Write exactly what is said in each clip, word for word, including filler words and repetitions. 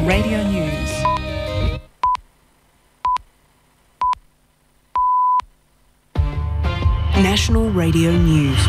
Radio News. National Radio News.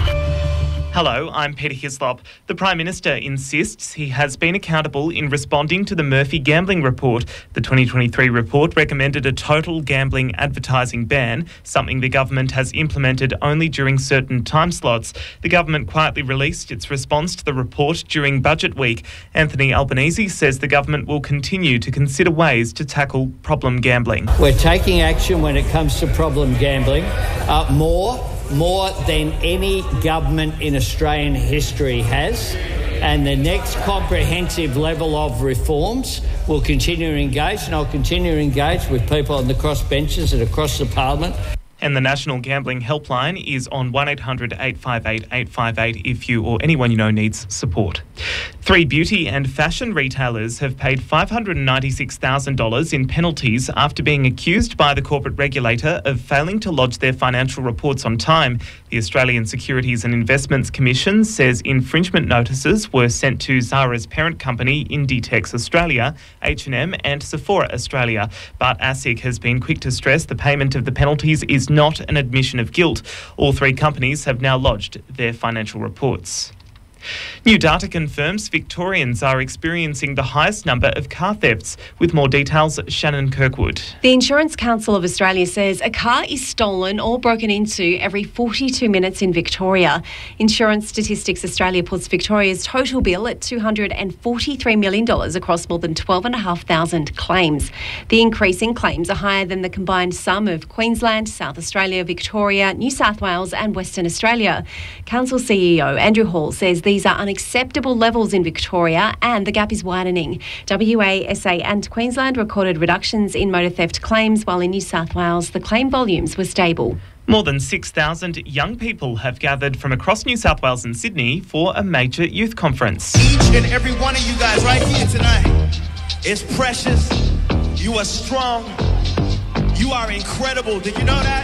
Hello, I'm Peter Hislop. The Prime Minister insists he has been accountable in responding to the Murphy Gambling Report. The twenty twenty-three report recommended a total gambling advertising ban, something the government has implemented only during certain time slots. The government quietly released its response to the report during Budget Week. Anthony Albanese says the government will continue to consider ways to tackle problem gambling. We're taking action when it comes to problem gambling, uh, more more than any government in Australian history has. And the next comprehensive level of reforms will continue to engage, and I'll continue to engage with people on the crossbenches and across the parliament. And the National Gambling Helpline is on one eight hundred eight five eight eight five eight if you or anyone you know needs support. Three beauty and fashion retailers have paid five hundred ninety-six thousand dollars in penalties after being accused by the corporate regulator of failing to lodge their financial reports on time. The Australian Securities and Investments Commission says infringement notices were sent to Zara's parent company, Inditex Australia, H and M and Sephora Australia. But ASIC has been quick to stress the payment of the penalties is not an admission of guilt. All three companies have now lodged their financial reports. New data confirms Victorians are experiencing the highest number of car thefts. With more details, Shannon Kirkwood. The Insurance Council of Australia says a car is stolen or broken into every forty-two minutes in Victoria. Insurance Statistics Australia puts Victoria's total bill at two hundred forty-three million dollars across more than twelve thousand five hundred claims. The increase in claims are higher than the combined sum of Queensland, South Australia, Victoria, New South Wales and Western Australia. Council C E O Andrew Hall says these are unacceptable levels in Victoria and the gap is widening. W A, S A and Queensland recorded reductions in motor theft claims, while in New South Wales the claim volumes were stable. More than six thousand young people have gathered from across New South Wales and Sydney for a major youth conference. Each and every one of you guys right here tonight is precious. You are strong. You are incredible. Did you know that?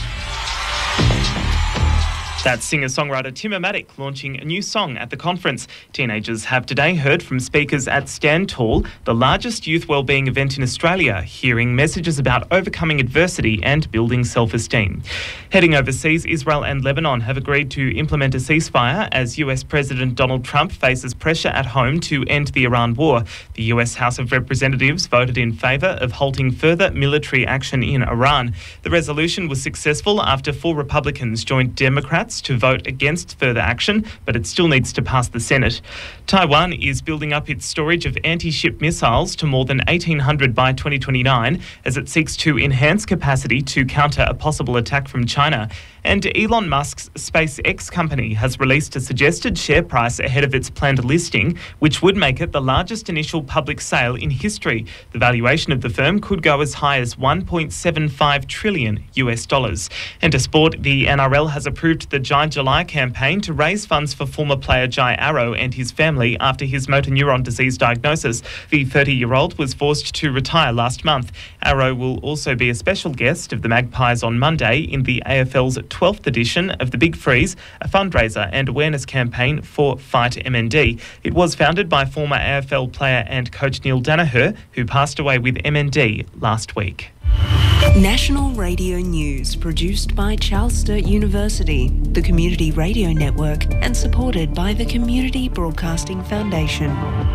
That's singer-songwriter Tim O'Maddock launching a new song at the conference. Teenagers have today heard from speakers at Stand Tall, the largest youth wellbeing event in Australia, hearing messages about overcoming adversity and building self-esteem. Heading overseas, Israel and Lebanon have agreed to implement a ceasefire as U S President Donald Trump faces pressure at home to end the Iran war. The U S House of Representatives voted in favour of halting further military action in Iran. The resolution was successful after four Republicans joined Democrats to vote against further action, but it still needs to pass the Senate. Taiwan is building up its storage of anti-ship missiles to more than eighteen hundred by twenty twenty-nine as it seeks to enhance capacity to counter a possible attack from China. And Elon Musk's SpaceX company has released a suggested share price ahead of its planned listing, which would make it the largest initial public sale in history. The valuation of the firm could go as high as one point seven five trillion U S dollars. And to sport, the N R L has approved the Jai July campaign to raise funds for former player Jai Arrow and his family after his motor neuron disease diagnosis. The thirty-year-old was forced to retire last month. Arrow will also be a special guest of the Magpies on Monday in the A F L's twelfth edition of the Big Freeze, a fundraiser and awareness campaign for Fight M N D. It was founded by former A F L player and coach Neil Danaher, who passed away with M N D last week. National Radio News, produced by Charles Sturt University, the Community Radio Network, and supported by the Community Broadcasting Foundation.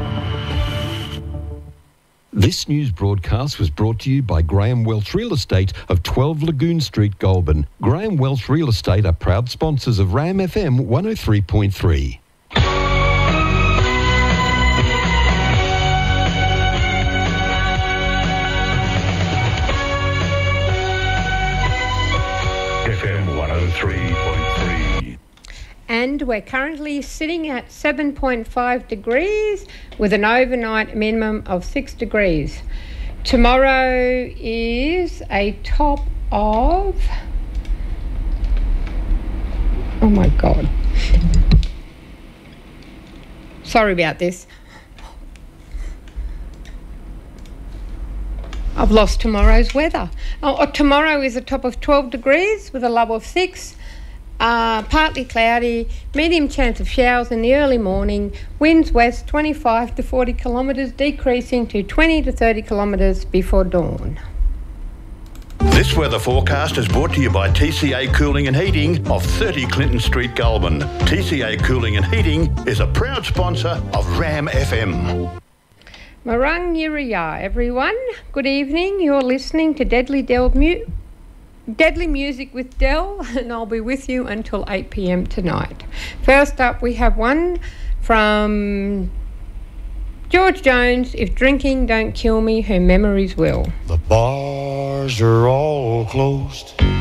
This news broadcast was brought to you by Graham Welch Real Estate of twelve Lagoon Street, Goulburn. Graham Welch Real Estate are proud sponsors of RAM F M one oh three point three. F M one oh three point three. And we're currently sitting at seven point five degrees with an overnight minimum of six degrees. Tomorrow is a top of... Oh my God. Sorry about this. I've lost tomorrow's weather. Oh, tomorrow is a top of twelve degrees with a low of six. Uh, partly cloudy, medium chance of showers in the early morning, winds west twenty-five to forty kilometres, decreasing to twenty to thirty kilometres before dawn. This weather forecast is brought to you by T C A Cooling and Heating of thirty Clinton Street, Goulburn. T C A Cooling and Heating is a proud sponsor of Ram F M. Marang Yiriya, everyone. Good evening. You're listening to Deadly Del Mu- Deadly Music with Del, and I'll be with you until eight p.m. tonight. First up, we have one from George Jones, If Drinking Don't Kill Me, Her Memories Will. The bars are all closed.